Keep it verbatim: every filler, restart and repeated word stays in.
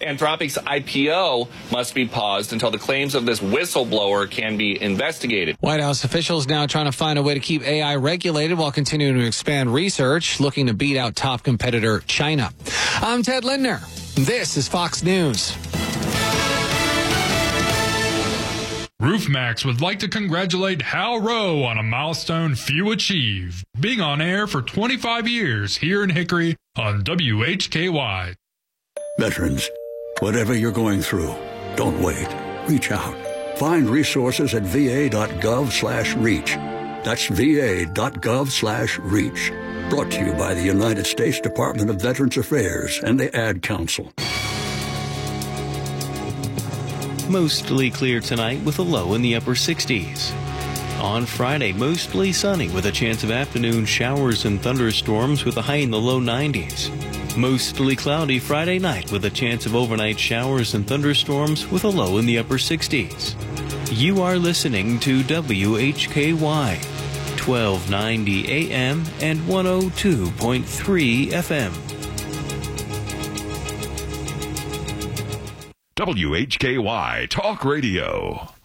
Anthropic's I P O must be paused until the claims of this whistleblower can be investigated. White House officials now trying to find a way to keep A I regulated while continuing to expand research, looking to beat out top competitor China. I'm Ted Lindner. This is Fox News. RoofMax would like to congratulate Hal Rowe on a milestone few achieved, being on air for twenty-five years here in Hickory on W H K Y. Veterans, whatever you're going through, don't wait. Reach out. Find resources at va.gov slash reach. That's va.gov slash reach. Brought to you by the United States Department of Veterans Affairs and the Ad Council. Mostly clear tonight with a low in the upper sixties. On Friday, mostly sunny with a chance of afternoon showers and thunderstorms with a high in the low nineties. Mostly cloudy Friday night with a chance of overnight showers and thunderstorms with a low in the upper sixties. You are listening to W H K Y, twelve ninety A M and one oh two point three F M. W H K Y Talk Radio.